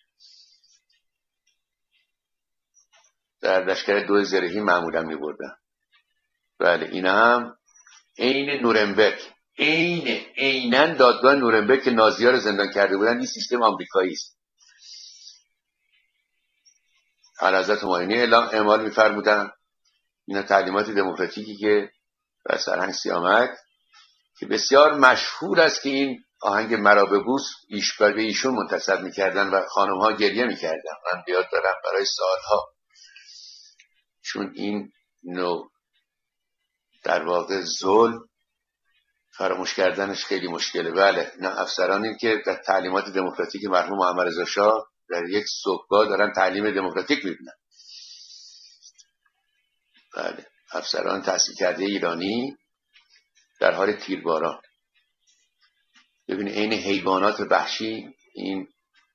در لشکر 2 زرهی معمولا می‌بردن. بله اینا هم عین نورنبرگ، عیناً دادگاه نورنبرگ که نازی‌ها رو زندان کرده بودن، این سیستم آمریکایی است. اعلیحضرت همایونی اعمال می‌فرمودن اینا تعلیمات دموکراتیکی که بر سرهنگ سیامک که بسیار مشهور است که این آهنگ مرا ببوس به ایشون منتسب می‌کردن و خانم‌ها گریه می‌کردن. من بیاد دارم برای سالها، چون این نوع در واقع ظلم فراموش کردنش خیلی مشکله. بله نه افسرانی که در تعلیمات دموکراتیک مرحوم محمد رضا شاه در یک صبحگاه دارن تعلیم دموکراتیک می‌بینن. بله افسران تحصیل کرده ایرانی در حال تیرباران. ببینید عین حیوانات وحشی این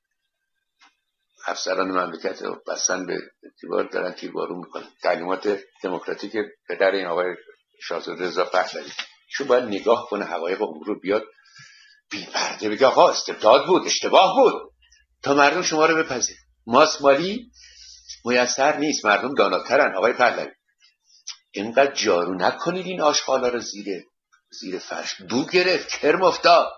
افسران مملکت رو بستن به تیربار دارن تیربارون میکنن. تعلیمات دموکراتیک پدر این آقای شاهزاده رضا پهلوی شو باید نگاه کنه حقایق امور رو، بیاد بی پرده بگه آقا استبداد بود، اشتباه بود، تا مردم شما رو بپذیر. ماست مالی میسر نیست، مردم داناترن. آقای پهلوی اینقدر جارو نکنید این آشغالا رو زیر فرش. بو گرفت، کرم افتاد.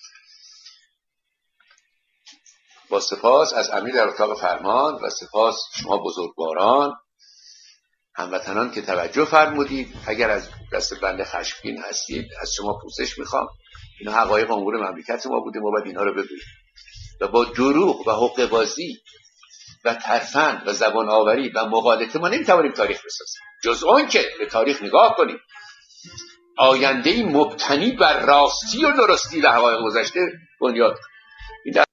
با سپاس از امیر در اتاق فرمان و سپاس شما بزرگواران هموطنان که توجه فرمودید. اگر از دست بنده خشمگین هستید از شما پوزش میخوام. اینا حقایق امور مملکت ما بوده، ما باید اینا رو بگوییم و با دروغ و حقه بازی و ترفند و زبان آوری و مغالطه ما نمیتوانیم تاریخ بسازیم، جز اون که به تاریخ نگاه کنیم آینده‌ای مبتنی بر راستی و درستی و حقایق گذشته بنیاد.